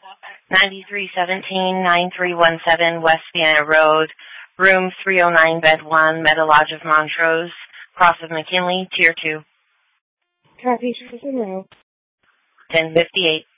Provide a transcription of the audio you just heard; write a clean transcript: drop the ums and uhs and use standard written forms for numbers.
9317-9317 West Vienna Road, room 309, bed 1, Meadow Lodge of Montrose, Cross of McKinley, tier 2. Copy, Monroe. 1058.